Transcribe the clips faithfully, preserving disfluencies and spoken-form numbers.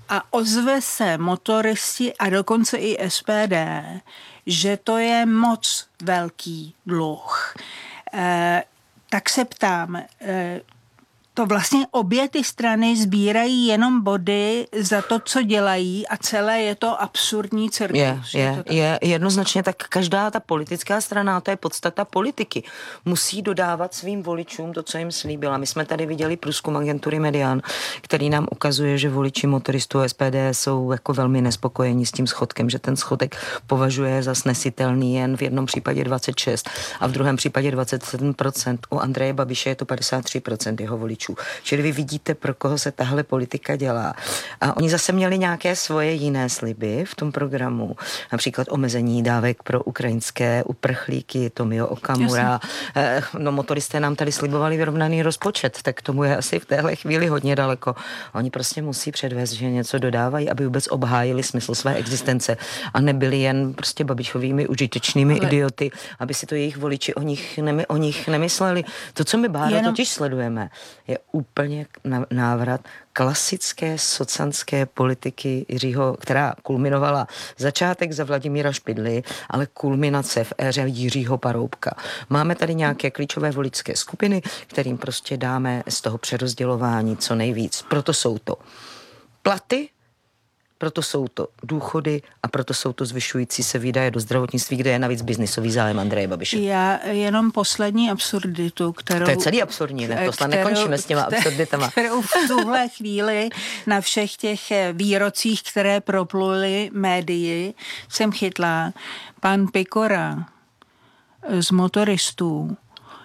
a ozve se motoristi a dokonce i S P D, že to je moc velký dluh. E, tak se ptám, e, to vlastně obě ty strany sbírají jenom body za to, co dělají a celé je to absurdní cirkus. Je, je, je jednoznačně tak každá ta politická strana, to je podstata politiky, musí dodávat svým voličům to, co jim slíbila. My jsme tady viděli průzkum agentury Median, který nám ukazuje, že voliči motoristů S P D jsou jako velmi nespokojení s tím schodkem, že ten schodek považuje za snesitelný jen v jednom případě dvacet šest a v druhém případě dvacet sedm procent. U Andreje Babiše je to padesát tři procent jeho voličů. Čili vy vidíte, pro koho se tahle politika dělá. A oni zase měli nějaké svoje jiné sliby v tom programu. Například omezení dávek pro ukrajinské uprchlíky, Tomio Okamura. Eh, no motoristé nám tady slibovali vyrovnaný rozpočet, tak tomu je asi v téhle chvíli hodně daleko. Oni prostě musí předvést, že něco dodávají, aby vůbec obhájili smysl své existence a nebyli jen prostě Babišovými užitečnými Ale... idioty, aby si to jejich voliči o nich, nemy, o nich nemysleli. To, co my, Báro, Jenom... totiž sledujeme, je úplně návrat klasické socanské politiky Jiřího, která kulminovala začátek za Vladimíra Špidly, ale kulminace v éře Jiřího Paroubka. Máme tady nějaké klíčové voličské skupiny, kterým prostě dáme z toho přerozdělování co nejvíc. Proto jsou to platy, proto jsou to důchody a proto jsou to zvyšující se výdaje do zdravotnictví, kde je navíc biznisový zájem Andreje Babiše. Já jenom poslední absurditu, kterou... To je celý absurdní, ne? To nekončíme s těma absurditama. Kterou v tuhle chvíli na všech těch výrocích, které propluly médii, jsem chytla. Pan Pikora z motoristů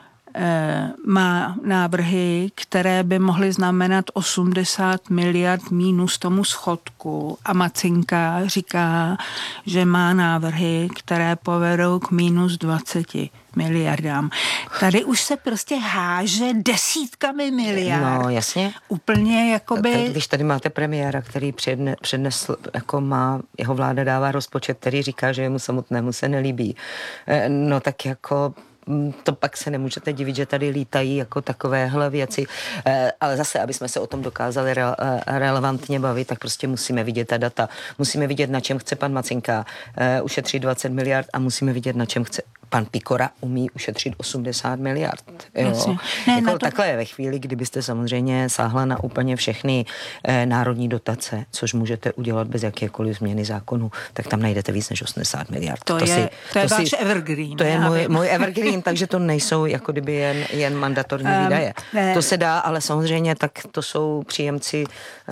má návrhy, které by mohly znamenat osmdesát miliard mínus tomu schodku a Macinka říká, že má návrhy, které povedou k mínus dvacet miliardám. Tady už se prostě háže desítkami miliard. No, jasně. Úplně jakoby... Když tady máte premiéra, který předne, přednesl, jako má, jeho vláda dává rozpočet, který říká, že jemu samotnému se nelíbí. No tak jako... to pak se nemůžete divit, že tady lítají jako takovéhle věci, ale zase, aby jsme se o tom dokázali re, relevantně bavit, tak prostě musíme vidět ta data, musíme vidět, na čem chce pan Macinka ušetřit dvacet miliard a musíme vidět, na čem chce pan Pikora umí ušetřit osmdesát miliard. Jo. Ne, jako to... Takhle je ve chvíli, kdybyste samozřejmě sáhla na úplně všechny eh, národní dotace, což můžete udělat bez jakékoliv změny zákonu, tak tam najdete víc než osmdesát miliard. To, to, je, si, to je to váš si, evergreen. To je můj, můj evergreen, takže to nejsou jako kdyby jen, jen mandatorní um, výdaje. Ne. To se dá, ale samozřejmě tak to jsou příjemci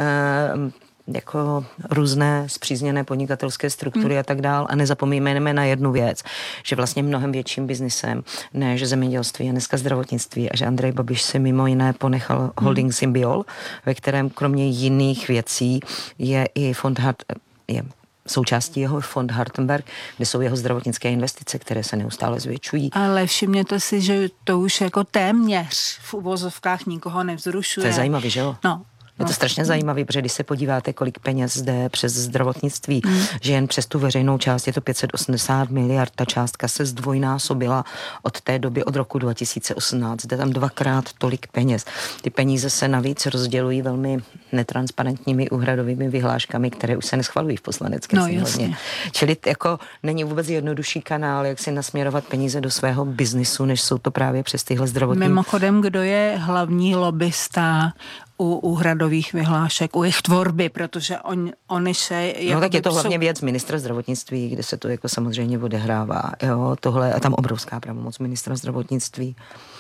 eh, jako různé spřízněné podnikatelské struktury hmm. a tak dál. A nezapomínejme na jednu věc, že vlastně mnohem větším biznisem než zemědělství je dneska zdravotnictví a že Andrej Babiš si mimo jiné ponechal holding Symbiol, ve kterém kromě jiných věcí je i fond Hart, je součástí jeho fond Hartenberg, kde jsou jeho zdravotnické investice, které se neustále zvětšují. Ale všimněte si, že to už jako téměř v uvozovkách nikoho nevzrušuje. To je zajímavé, že jo? No. Je to strašně zajímavé, protože když se podíváte, kolik peněz jde přes zdravotnictví, mm. že jen přes tu veřejnou část je to pět set osmdesát miliard, ta částka se zdvojnásobila od té doby, od roku dva tisíce osmnáct. Jde tam dvakrát tolik peněz. Ty peníze se navíc rozdělují velmi netransparentními úhradovými vyhláškami, které už se neschvalují v poslanecké no, sněmovně. Čili jako není vůbec jednodušší kanál, jak si nasměrovat peníze do svého biznisu, než jsou to právě přes tyhle zdravotní... Mimochodem, kdo je hlavní lobbysta u úhradových vyhlášek, u jejich tvorby, protože on, oni se... No tak je to hlavně věc ministra zdravotnictví, kde se to jako samozřejmě odehrává. Jo, tohle a tam obrovská pravomoc ministra zdravotnictví.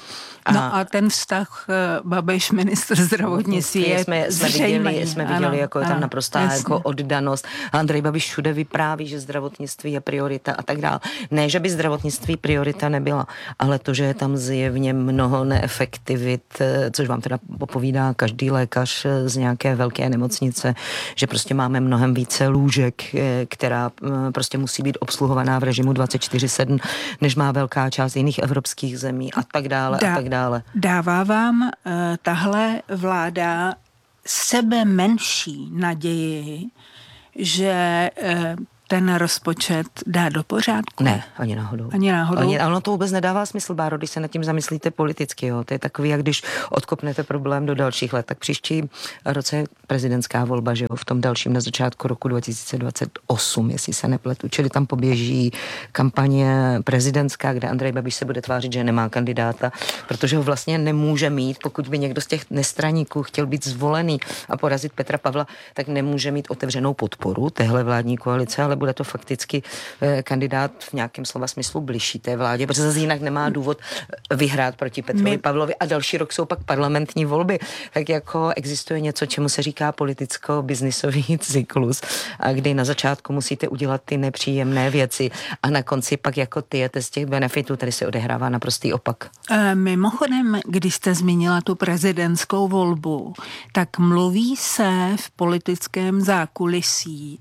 A no a ten vztah Babiš ministr zdravotnictví je jsme, jsme viděli, jsme viděli ano, jako je tam ano, naprostá jasně. jako oddanost. Andrej Babiš všude vypráví, že zdravotnictví je priorita a tak dále. Ne, že by zdravotnictví priorita nebyla, ale to, že je tam zjevně mnoho neefektivit, což vám teda popovídá každý lékař z nějaké velké nemocnice, že prostě máme mnohem více lůžek, která prostě musí být obsluhovaná v režimu dvacet čtyři sedm, než má velká část jiných evropských zemí a tak dále Dá, a tak dále. Dává vám uh, tahle vláda sebe menší naději, že uh, ten rozpočet dá do pořádku? Ne, ani náhodou. Ani náhodou? Ani, ono to vůbec nedává smysl, Báro, když se nad tím zamyslíte politicky. Jo. To je takový, jak když odkopnete problém do dalších let. Tak příští roce je prezidentská volba, že jo, v tom dalším na začátku roku dva tisíce dvacet osm, jestli se nepletu. Čili tam poběží kampaně prezidentská, kde Andrej Babiš se bude tvářit, že nemá kandidáta, protože ho vlastně nemůže mít, pokud by někdo z těch nestraníků chtěl být zvolený a porazit Petra Pavla, tak nemůže mít otevřenou podporu téhle vládní koalice, ale bude to fakticky eh, kandidát v nějakém slova smyslu bližší té vládě, protože zase jinak nemá důvod vyhrát proti Petrovi My... Pavlovi a další rok jsou pak parlamentní volby. Tak jako existuje něco, čemu se říká politicko-biznisový cyklus, a kdy na začátku musíte udělat ty nepříjemné věci a na konci pak jako tyjete z těch benefitů, tady se odehrává naprostý opak. E, mimochodem, když jste zmínila tu prezidentskou volbu, tak mluví se v politickém zákulisí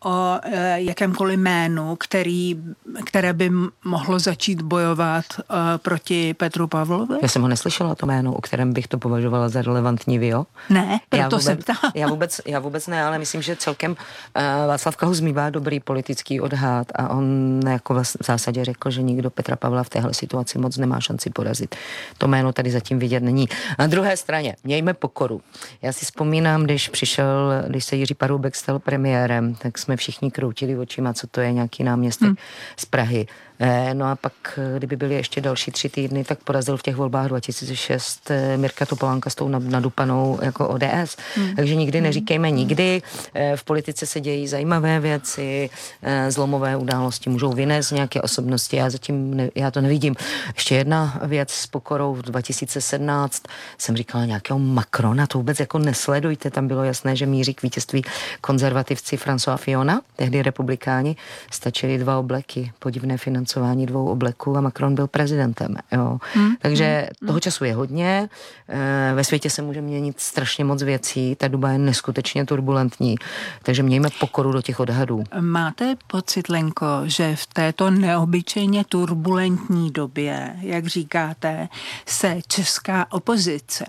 o e, jakémkoliv jménu, který, které by mohlo začít bojovat e, proti Petru Pavlovi? Já jsem ho neslyšela, to jméno, o kterém bych to považovala za relevantní, vy jo? Ne, proto já vůbec, se ptám. Já vůbec, já vůbec ne, ale myslím, že celkem uh, Václav Klaus mívá dobrý politický odhad a on jako v zásadě řekl, že nikdo Petra Pavla v téhle situaci moc nemá šanci porazit. To jméno tady zatím vidět není. Na druhé straně, mějme pokoru. Já si vzpomínám, když přišel, když se Jiří Paroubek stal premiérem, tak jsme všichni kroutili očima, co to je nějaký náměstek hmm. z Prahy. No a pak, kdyby byly ještě další tři týdny, tak porazil v těch volbách dva tisíce šest Mirka Topolánka s tou nadupanou jako O D S. Hmm. Takže nikdy neříkejme nikdy. V politice se dějí zajímavé věci, zlomové události můžou vynést nějaké osobnosti. Já zatím ne, já to nevidím. Ještě jedna věc s pokorou v dva tisíce sedmnáct jsem říkala nějakého Macrona, to vůbec jako nesledujte. Tam bylo jasné, že míří k vítězství konzervativci François Fillona, tehdy republikáni. Stačily dva obleky, podivné financování dvou obleků a Macron byl prezidentem. Jo. Hmm. Takže hmm. toho času je hodně. Ve světě se může měnit strašně moc věcí. Ta doba je neskutečně turbulentní. Takže mějme pokoru do těch odhadů. Máte pocit, Lenko, že v této neobyčejně turbulentní době, jak říkáte, se česká opozice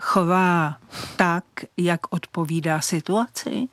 chová tak, jak odpovídá situaci?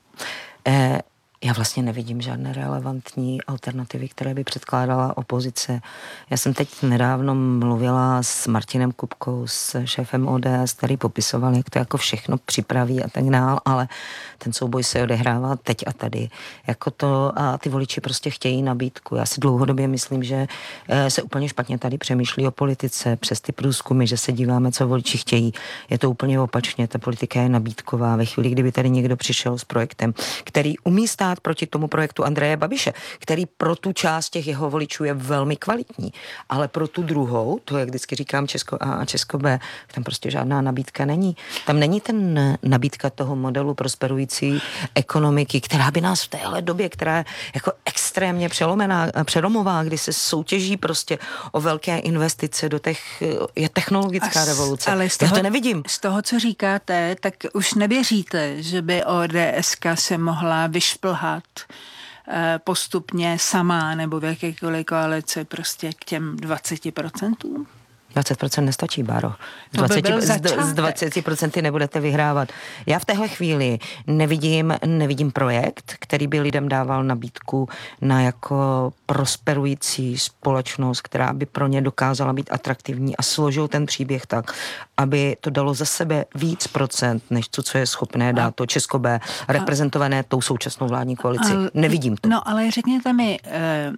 Eh, Já vlastně nevidím žádné relevantní alternativy, které by předkládala opozice. Já jsem teď nedávno mluvila s Martinem Kupkou, s šéfem O D S, který popisoval, jak to jako všechno připraví a tak dál, ale ten souboj se odehrává teď a tady. Jako to, a ty voliči prostě chtějí nabídku. Já si dlouhodobě myslím, že se úplně špatně tady přemýšlí o politice přes ty průzkumy, že se díváme, co voliči chtějí. Je to úplně opačně, ta politika je nabídková. Ve chvíli, kdyby tady někdo přišel s projektem, který umí stát proti tomu projektu Andreje Babiše, který pro tu část těch jeho voličů je velmi kvalitní, ale pro tu druhou, to jak vždycky říkám Česko A a Česko B, tam prostě žádná nabídka není. Tam není ten nabídka toho modelu prosperující ekonomiky, která by nás v téhle době, která je jako extrémně přelomená, přelomová, kdy se soutěží prostě o velké investice do těch, je technologická As, revoluce. Ale z toho, Já to nevidím. Z toho, co říkáte, tak už nevěříte, že by O D S ka se mohla vyšplhat postupně sama nebo v jakékoliv koalici prostě k těm dvaceti procentům? dvacet procent nestačí, Báro. dvacet, by z dvacet procent nebudete vyhrávat. Já v téhle chvíli nevidím, nevidím projekt, který by lidem dával nabídku na jako prosperující společnost, která by pro ně dokázala být atraktivní a složil ten příběh tak, aby to dalo za sebe víc procent, než to, co je schopné dát to Česko B, reprezentované tou současnou vládní koalici. Nevidím to. No, ale řekněte mi, eh...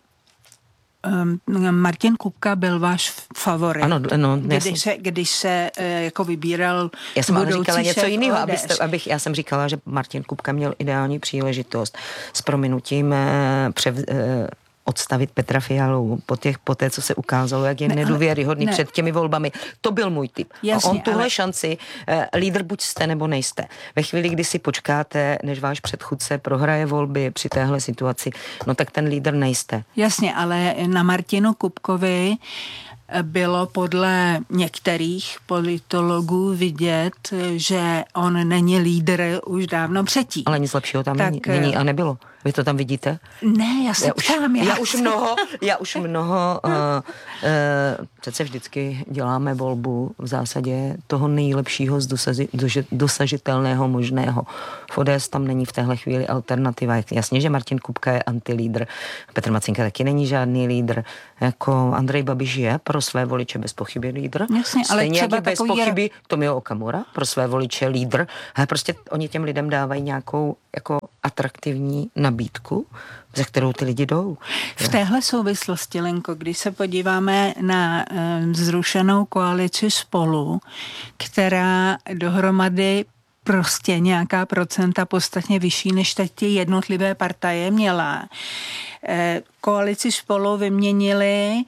Martin Kupka byl váš favorit, ano, no, když, se, když se jako vybíral já jsem ale říkala něco jiného, abyste, abych, já jsem říkala, že Martin Kupka měl ideální příležitost s prominutím přev, odstavit Petra Fialu po, těch, po té, co se ukázalo, jak je ne, nedůvěryhodný ne. před těmi volbami. To byl můj tip. Jasně, a on tuhle ale... šanci, uh, lídr buď jste, nebo nejste. Ve chvíli, kdy si počkáte, než váš předchůdce prohraje volby při téhle situaci, no tak ten lídr nejste. Jasně, ale na Martinu Kupkovi bylo podle některých politologů vidět, že on není lídr už dávno předtím. Ale nic lepšího tam tak, není, není a nebylo. Vy to tam vidíte? Ne, já se já ptám. Už, já, já už mnoho, já už mnoho, uh, uh, přece vždycky děláme volbu v zásadě toho nejlepšího z dosaži, dosažitelného možného. V O D S tam není v téhle chvíli alternativa. Jasně, že Martin Kupka je antilídr, Petr Macinka taky není žádný lídr, jako Andrej Babiš je pro své voliče bez pochyby lídr. Jasně, ale stejně jak bez pochyby je... Tomio Okamura pro své voliče lídr, ale prostě oni těm lidem dávají nějakou jako atraktivní nabídku, za kterou ty lidi jdou. V téhle souvislosti, Lenko, když se podíváme na e, zrušenou koalici Spolu, která dohromady prostě nějaká procenta podstatně vyšší, než teď ty jednotlivé partaje měla. E, koalici Spolu vyměnili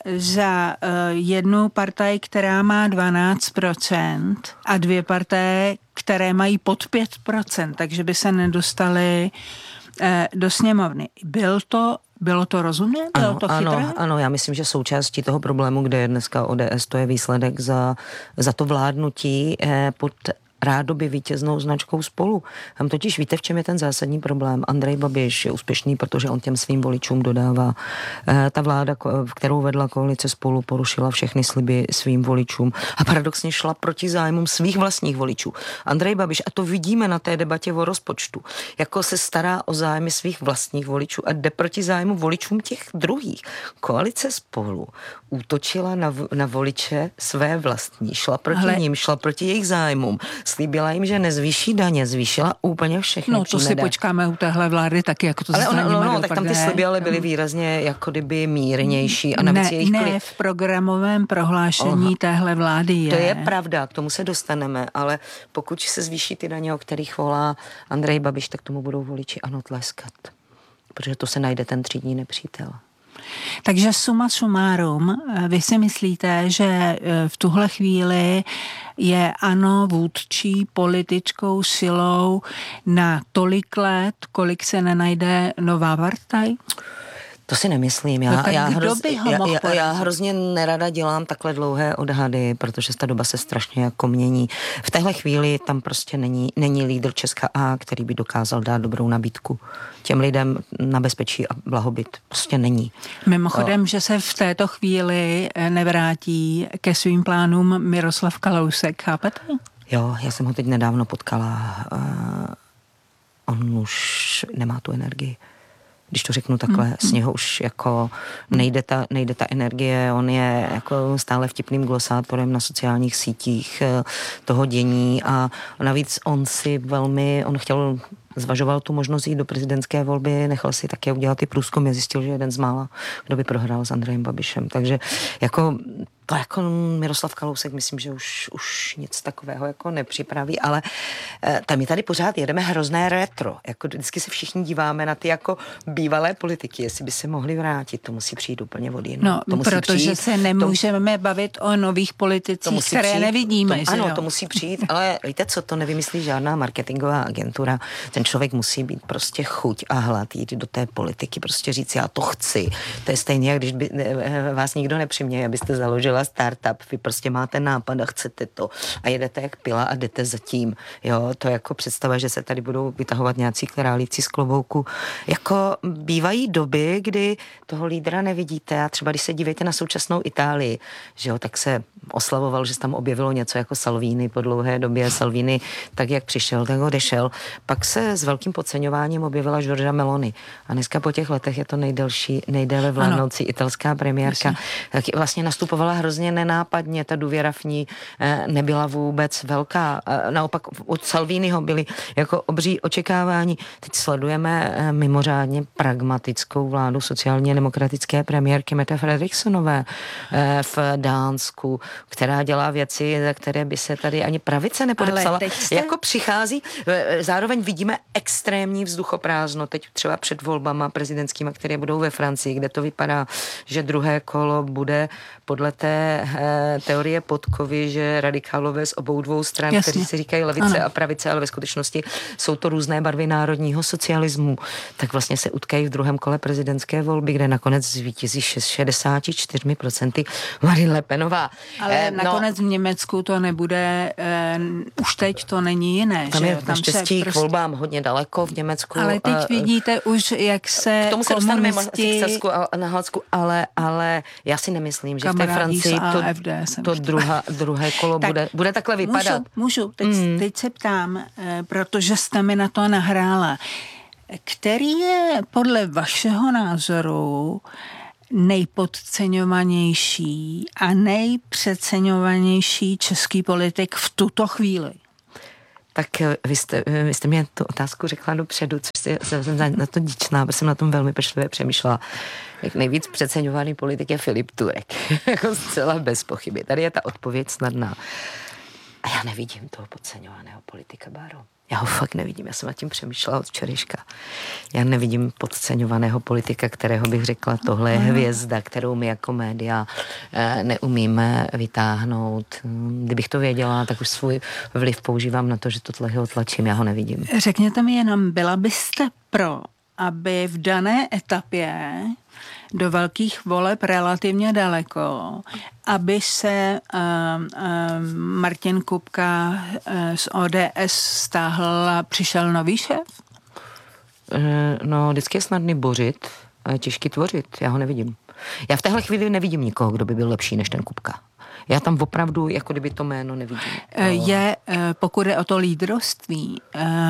za uh, jednu partaj, která má dvanáct procent a dvě partaje, které mají pod pět procent, takže by se nedostali uh, do sněmovny. Byl to Bylo to rozumné? Bylo ano, to chytré? Ano, ano, já myslím, že součástí toho problému, kde je dneska O D S, to je výsledek za, za to vládnutí eh, pod rádoby vítěznou značkou Spolu. Tam totiž víte, v čem je ten zásadní problém. Andrej Babiš je úspěšný, protože on těm svým voličům dodává. E, ta vláda, kterou vedla koalice Spolu, porušila všechny sliby svým voličům a paradoxně šla proti zájmům svých vlastních voličů. Andrej Babiš, a to vidíme na té debatě o rozpočtu, jako se stará o zájmy svých vlastních voličů a jde proti zájmu voličům těch druhých. Koalice Spolu útočila na, na voliče své vlastní, šla proti Ale... ním, šla proti jejich zájmům. Slíbila jim, že nezvýší daně, zvýšila úplně všechny. No to si daně. Počkáme u téhle vlády taky, jako to ale ono, no, no, tak tam ty sliby ale byly výrazně jako kdyby mírnější. A ne, ne v programovém prohlášení Oha. téhle vlády je. To je pravda, k tomu se dostaneme, ale pokud se zvýší ty daně, o kterých volá Andrej Babiš, tak tomu budou voliči ano tleskat. Protože to se najde ten třídní nepřítel. Takže suma sumárum, vy si myslíte, že v tuhle chvíli je ANO vůdčí politickou silou na tolik let, kolik se nenajde nová partaj? To si nemyslím. Já, no já, hroz, já, já, já hrozně nerada dělám takhle dlouhé odhady, protože ta doba se strašně jako mění. V téhle chvíli tam prostě není, není lídr Česka A, který by dokázal dát dobrou nabídku těm lidem na bezpečí a blahobyt. Prostě není. Mimochodem, o. že se v této chvíli nevrátí ke svým plánům Miroslav Kalousek, chápete? Jo, já jsem ho teď nedávno potkala. Uh, on už nemá tu energii. Když to řeknu takhle, mm. z něho už jako nejde ta, nejde ta energie, on je jako stále vtipným glosátorem na sociálních sítích toho dění a navíc on si velmi, on chtěl, zvažoval tu možnost jít do prezidentské volby, nechal si také udělat ty průzkumy, zjistil, že jeden z mála, kdo by prohrál s Andrejem Babišem. Takže jako to jako Miroslav Kalousek, myslím, že už, už nic takového jako nepřipraví, ale eh, tam my tady pořád jedeme hrozné retro. Jako vždycky se všichni díváme na ty jako bývalé politiky, jestli by se mohli vrátit, to musí přijít úplně od jinou. No, to musí protože přijít, se nemůžeme to, bavit o nových politicích, které přijít, nevidíme. To, že ano, jo? to musí přijít, ale víte co, to nevymyslí žádná marketingová agentura. Ten člověk musí být prostě chuť a hlad jít do té politiky, prostě říct, já to chci. To je stejně, jak když by, vás nikdo nepřiměje, abyste založila startup, vy prostě máte nápad a chcete to a jedete jak pila a jdete za tím. Jo, to je jako představa, že se tady budou vytahovat nějací králíci z klobouku. Jako bývají doby, kdy toho lídra nevidíte a třeba když se dívejte na současnou Itálii, že jo, tak se oslavoval, že se tam objevilo něco jako Salvini po dlouhé době. Salvini tak, jak přišel, tak odešel. Pak se s velkým podceňováním objevila Giorgia Meloni. A dneska po těch letech je to nejdelší, nejdéle vládnoucí ano. italská premiérka. Tak vlastně nastupovala hrozně nenápadně, ta důvěra v ní nebyla vůbec velká. Naopak od Salviniho byly jako obří očekávání. Teď sledujeme mimořádně pragmatickou vládu sociálně demokratické premiérky Mette Fredriksenové v Dánsku, která dělá věci, za které by se tady ani pravice nepodepsala. Jste... Jako přichází, zároveň vidíme extrémní vzduchoprázdno, teď třeba před volbama prezidentskými, které budou ve Francii, kde to vypadá, že druhé kolo bude podle té eh, teorie Podkovy, že radikálové z obou dvou stran, Jasně. kteří si říkají levice ano. a pravice, ale ve skutečnosti jsou to různé barvy národního socialismu, tak vlastně se utkají v druhém kole prezidentské volby, kde nakonec zvítězí šedesát čtyři procent Marine Le Penová. Ale eh, nakonec no, v Německu to nebude, eh, už teď to není jiné. Tam že? je naštěstí prostě... k volbám hodně daleko v Německu. Ale teď vidíte už, jak se k tomu se dostaneme komunisti... v Sasku a na Halsku, ale, ale já si nemyslím, že v té Francii to, to druhá, druhé kolo tak bude, bude takhle vypadat. Můžu, můžu. Teď, mm. teď se ptám, protože jste mi na to nahrála. Který je podle vašeho názoru nejpodceňovanější a nejpřeceňovanější český politik v tuto chvíli? Tak vy jste, vy jste mě tu otázku řekla dopředu, což jsem na to díčná, protože jsem na tom velmi pečlivě přemýšlela. Jak nejvíc přeceňovaný politik je Filip Turek. Jako zcela bez pochyby. Tady je ta odpověď snadná. A já nevidím toho podceňovaného politika, Báro. Já ho fakt nevidím, já jsem nad tím přemýšlela od včerejška. Já nevidím podceňovaného politika, kterého bych řekla, tohle je hvězda, kterou my jako média neumíme vytáhnout. Kdybych to věděla, tak už svůj vliv používám na to, že tohle ho tlačím, já ho nevidím. Řekněte mi jenom, byla byste pro, aby v dané etapě do velkých voleb relativně daleko, aby se uh, uh, Martin Kupka uh, z O D S stáhl a přišel nový šéf? No, vždycky je snadný bořit a je těžký tvořit. Já ho nevidím. Já v téhle chvíli nevidím nikoho, kdo by byl lepší než ten Kupka. Já tam opravdu, jako kdyby to jméno nevidím. Je, pokud je o to lídrovství,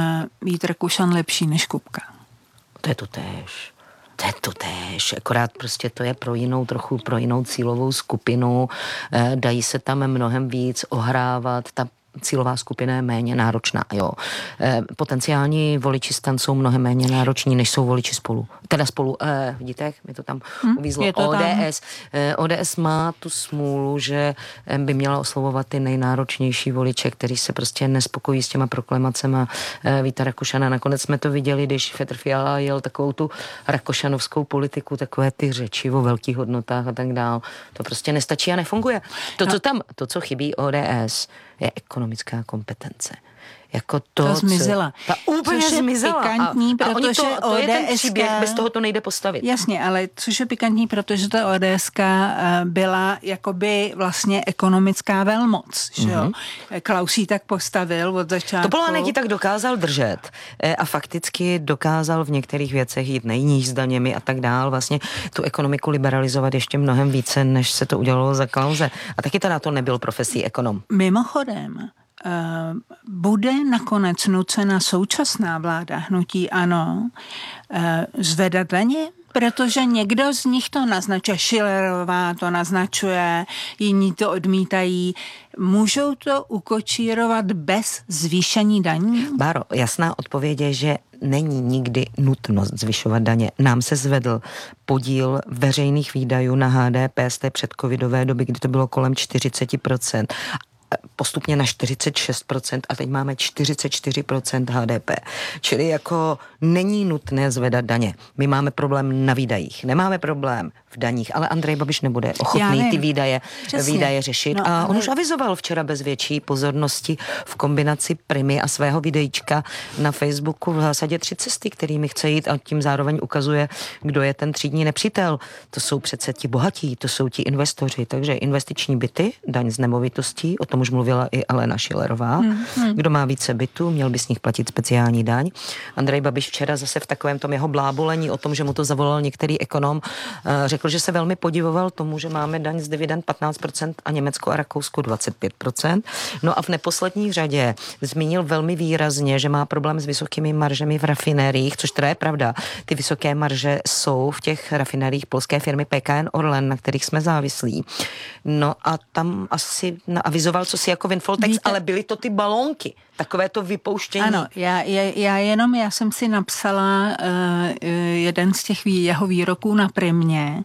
Vít Rakušan lepší než Kupka? To je to též. To je to též, akorát prostě to je pro jinou, trochu pro jinou cílovou skupinu, dají se tam mnohem víc ohrávat, ta cílová skupina je méně náročná, jo. E, potenciální voliči STAN jsou mnohem méně nároční, než jsou voliči Spolu. Teda Spolu, e, vidíte, jak mi to tam hmm, uvízlo. To O D S. E, O D S má tu smůlu, že by měla oslovovat ty nejnáročnější voliče, kteří se prostě nespokojí s těma proklamacema e, Víta Rakušana. Nakonec jsme to viděli, když Petr Fiala jel takovou tu rakošanovskou politiku, takové ty řeči o velkých hodnotách a tak dál. To prostě nestačí a nefunguje. To, co tam, to, co chybí O D S, je ekonomická kompetence. Jako to, ta zmizela. Ta úplně což je zmizela. pikantní, a, a protože to, to O D S K... je ten příběh, bez toho to nejde postavit. Jasně, ale což je pikantní, protože ta O D S K byla jakoby vlastně ekonomická velmoc, že jo? Mm-hmm. Klaus ji tak postavil od začátku. Topolánek ji tak dokázal držet a fakticky dokázal v některých věcech jít nejníž s daněmi a tak dál, vlastně tu ekonomiku liberalizovat ještě mnohem více, než se to udělalo za Klause. A taky teda to nebyl profesí ekonom. Mimochodem, Uh, bude nakonec nucena současná vláda hnutí ANO uh, zvedat daně? Protože někdo z nich to naznačuje, Schillerová to naznačuje, jiní to odmítají. Můžou to ukočírovat bez zvýšení daní? Báro, jasná odpověď je, že není nikdy nutnost zvyšovat daně. Nám se zvedl podíl veřejných výdajů na H D P z té předcovidové doby, kdy to bylo kolem čtyřicet procent. Postupně na čtyřicet šest procent a teď máme čtyřicet čtyři procent H D P. Čili jako není nutné zvedat daně. My máme problém na výdajích. Nemáme problém v daních, ale Andrej Babiš nebude ochotný ty výdaje, výdaje řešit. No, a on ale... už avizoval včera bez větší pozornosti v kombinaci Primy a svého videíčka na Facebooku v zásadě tři cesty, kterými chce jít a tím zároveň ukazuje, kdo je ten třídní nepřítel. To jsou přece ti bohatí, to jsou ti investoři. Takže investiční byty, daň z nemovitostí, o tom už mluvila i Alena Schillerová. Hmm, hmm. Kdo má více bytů, měl by z nich platit speciální daň. Andrej Babiš včera zase v takovém tom jeho blábolení o tom, že mu to zavolal některý ekonom, řekl, že se velmi podivoval tomu, že máme daň z dividend patnáct procent a Německo a Rakousko dvacet pět procent. No a v neposlední řadě zmínil velmi výrazně, že má problém s vysokými maržemi v rafinériích, což teda je pravda. Ty vysoké marže jsou v těch rafinériích polské firmy P K N Orlen, na kterých jsme závislí. No a tam asi avizoval, co si jako windfall tax, ale byly to ty balónky, takové to vypouštění. Ano, já, já jenom, já jsem si napsala uh, jeden z těch vý, jeho výroků na Primě,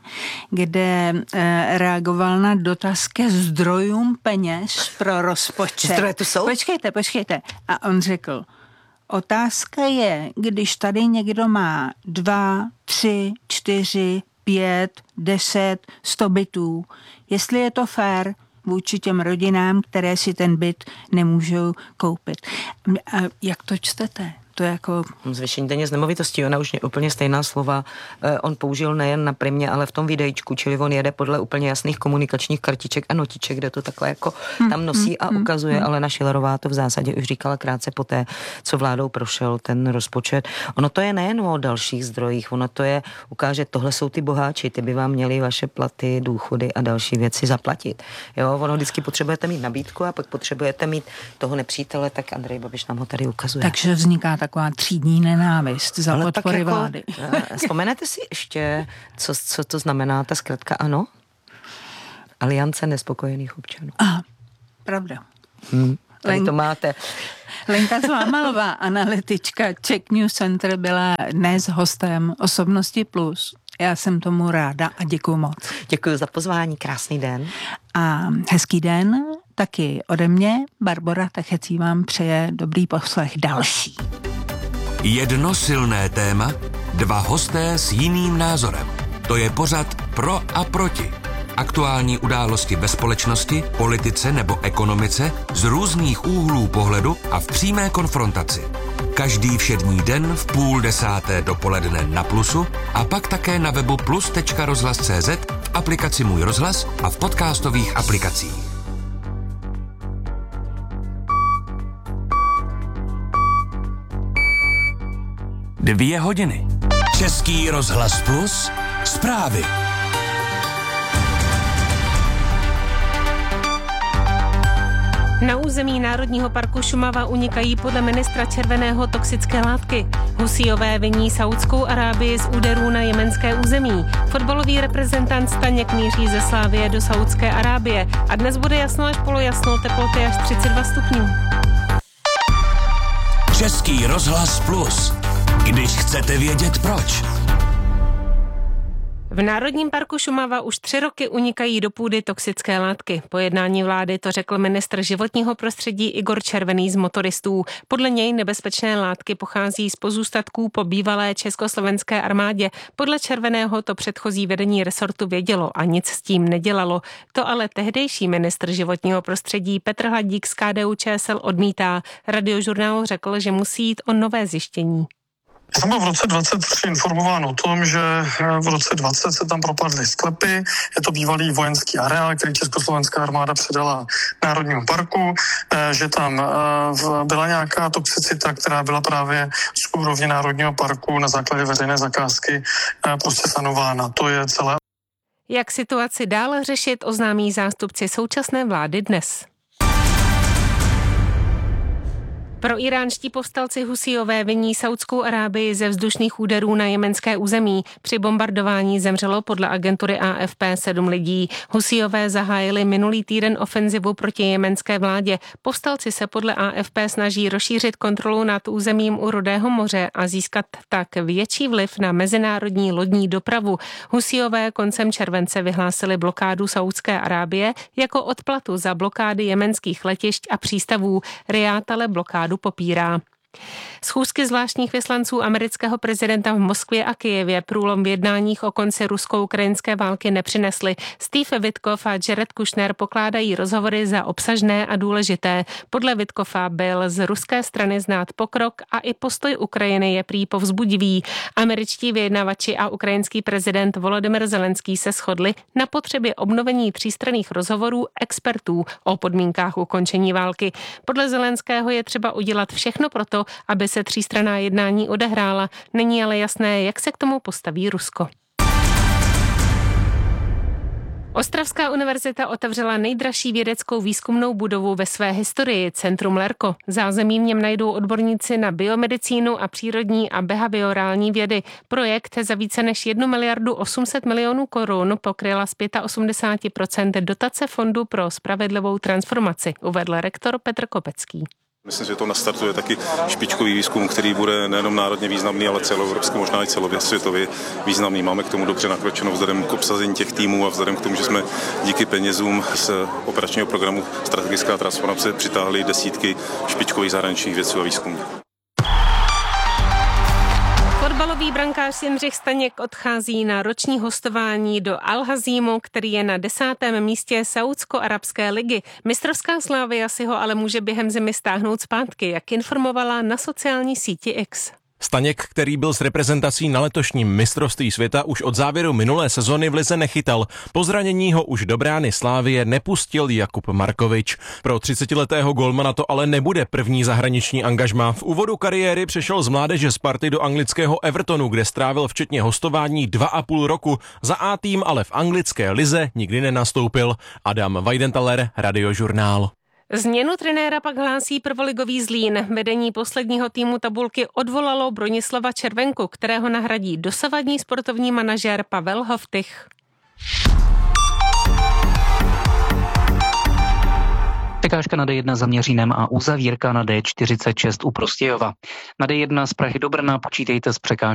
kde uh, reagoval na dotaz ke zdrojům peněz pro rozpočet. Zdroje tu jsou? Počkejte, počkejte. A on řekl, otázka je, když tady někdo má dva, tři, čtyři, pět, deset, sto bytů, jestli je to fér vůči těm rodinám, které si ten byt nemůžou koupit. A jak to čtete? to je jako... Zvýšení daně z nemovitostí, ona už úplně stejná slova on použil nejen na Primě, ale v tom videjčku, čili on jede podle úplně jasných komunikačních kartiček a notiček, kde to takhle jako tam nosí a ukazuje, ale na Schillerová to v zásadě už říkala krátce poté, co vládou prošel ten rozpočet. Ono to je nejen o dalších zdrojích, ono to je, ukáže, tohle jsou ty boháči, ty by vám měli vaše platy, důchody a další věci zaplatit. Jo, ono vždycky potřebujete mít nabídku a pak potřebujete mít toho nepřítele, tak Andrej Babiš nám ho tady ukazuje. Takže vzniká taková třídní nenávist za ale podpory jako, vlády. Vzpomenete si ještě, co, co to znamená ta zkratka ANO? Aliance nespokojených občanů. Aha, pravda. Hmm, tady Len... to máte. Lenka Zlámalová, analytička Czech News Center, byla dnes hostem Osobnosti Plus. Já jsem tomu ráda a děkuju moc. Děkuju za pozvání, krásný den. A hezký den taky ode mě. Barbora Techecí vám přeje dobrý poslech další. Jedno silné téma, dva hosté s jiným názorem. To je pořad Pro a proti. Aktuální události ve společnosti, politice nebo ekonomice z různých úhlů pohledu a v přímé konfrontaci. Každý všední den v půl desáté dopoledne na Plusu a pak také na webu plus tečka rozhlas tečka cé zet, v aplikaci Můj rozhlas a v podcastových aplikacích. Dvě hodiny. Český rozhlas Plus. Zprávy. Na území Národního parku Šumava unikají podle ministra červeného toxické látky. Husíové viní Saúdskou Arábii z úderů na jemenské území. Fotbalový reprezentant Staněk míří ze Slávie do Saúdské Arábie. A dnes bude jasno až polojasno, teploty až třicet dva stupňů. Český rozhlas Plus. Když chcete vědět proč. V Národním parku Šumava už tři roky unikají do půdy toxické látky. Po jednání vlády to řekl ministr životního prostředí Igor Červený z motoristů. Podle něj nebezpečné látky pochází z pozůstatků po bývalé československé armádě. Podle Červeného to předchozí vedení resortu vědělo a nic s tím nedělalo. To ale tehdejší ministr životního prostředí Petr Hladík z K D U Č S L odmítá. Radiožurnálu řekl, že musí jít o nové zjištění. Já jsem byl v roce dvacet tři informován o tom, že v roce dvacet se tam propadly sklepy. Je to bývalý vojenský areál, který československá armáda předala Národnímu parku, že tam byla nějaká toxicita, která byla právě z úrovně Národního parku na základě veřejné zakázky prostě sanována. To je celé. Jak situaci dále řešit, oznámí zástupci současné vlády dnes. Proiránští povstalci Husíové viní Saúdskou Arábii ze vzdušných úderů na jemenské území. Při bombardování zemřelo podle agentury A F P sedm lidí. Husíové zahájili minulý týden ofenzivu proti jemenské vládě. Povstalci se podle A F P snaží rozšířit kontrolu nad územím u Rudého moře a získat tak větší vliv na mezinárodní lodní dopravu. Husíové koncem července vyhlásili blokádu Saúdské Arábie jako odplatu za blokády jemenských letišť a přístavů. Rijád ale blokádu popírá. Schůzky zvláštních vyslanců amerického prezidenta v Moskvě a Kyjevě průlom v jednáních o konci rusko-ukrajinské války nepřinesly. Steve Witkoff a Jared Kushner pokládají rozhovory za obsažné a důležité. Podle Witkoffa byl z ruské strany znát pokrok a i postoj Ukrajiny je prý povzbudivý. Američtí vyjednavači a ukrajinský prezident Volodymyr Zelenský se shodli na potřebě obnovení třístranných rozhovorů expertů o podmínkách ukončení války. Podle Zelenského je třeba udělat všechno proto, aby se třístranná jednání odehrála. Není ale jasné, jak se k tomu postaví Rusko. Ostravská univerzita otevřela nejdražší vědeckou výzkumnou budovu ve své historii, Centrum Lerko. Zázemí v něm najdou odborníci na biomedicínu a přírodní a behaviorální vědy. Projekt za více než jednu miliardu osm set milionů korun pokryla z osmdesát pět procent dotace Fondu pro spravedlivou transformaci, uvedl rektor Petr Kopecký. Myslím, že to nastartuje taky špičkový výzkum, který bude nejenom národně významný, ale celoevropský, možná i celově významný. Máme k tomu dobře nakročeno vzhledem k obsazení těch týmů a vzhledem k tomu, že jsme díky penězům z operačního programu Strategická transformace přitáhli desítky špičkových zahraničních vědců a výzkumníků. Fotbalový brankář Jindřich Staněk odchází na roční hostování do Al-Hazímu, který je na desátém místě Saúdsko-arabské ligy. Mistrovská Slavia si ho ale může během zimy stáhnout zpátky, jak informovala na sociální síti X. Staněk, který byl s reprezentací na letošním mistrovství světa, už od závěru minulé sezony v lize nechytal. Po zranění ho už do brány Slávie nepustil Jakub Markovič. Pro třicetiletého golmana to ale nebude první zahraniční angažmá. V úvodu kariéry přešel z mládeže Sparty do anglického Evertonu, kde strávil včetně hostování dva a půl roku. Za A tým ale v anglické lize nikdy nenastoupil. Adam Weidenthaler, Radiožurnál. Změnu trenéra pak hlásí prvoligový Zlín. Vedení posledního týmu tabulky odvolalo Bronislava Červenku, kterého nahradí dosavadní sportovní manažér Pavel Hoftych. Překážka na D jedna za Měřínem a uzavírka na D čtyřicet šest u Prostějova. Na D jedna z Prahy do Brna počítejte s překážkou